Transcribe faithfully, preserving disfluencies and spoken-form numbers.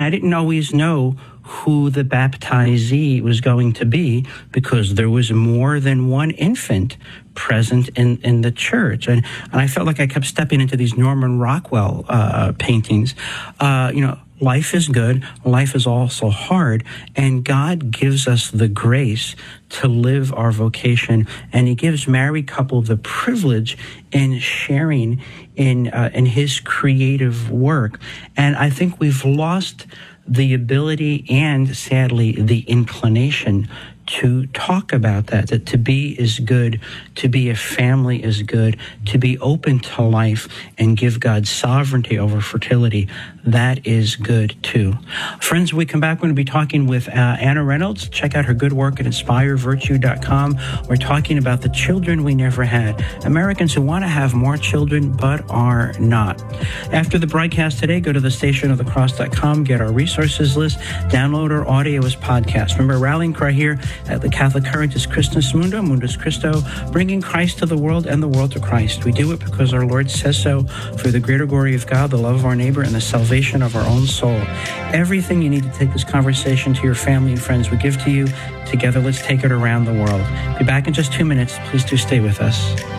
I didn't always know who the baptizee was going to be because there was more than one infant present in, in the church. And, and I felt like I kept stepping into these Norman Rockwell uh, paintings. Uh, you know, life is good. Life is also hard. And God gives us the grace to live our vocation. And he gives married couple the privilege in sharing in, uh, in his creative work. And I think we've lost the ability and, sadly, the inclination to talk about that, that to be is good, to be a family is good, to be open to life and give God sovereignty over fertility, that is good too. Friends, when we come back, we're going to be talking with uh, Anna Reynolds. Check out her good work at inspire virtue dot com. We're talking about the children we never had, Americans who want to have more children but are not. After the broadcast today, go to the station of the cross dot com, get our resources list, download our audio as podcast. Remember, our rallying cry here at the Catholic Current is Christus Mundo, Mundus Christo, bringing Christ to the world and the world to Christ. We do it because our Lord says so, for the greater glory of God, the love of our neighbor, and the salvation of our own soul. Everything you need to take this conversation to your family and friends, we give to you. Together, let's take it around the world. Be back in just two minutes. Please do stay with us.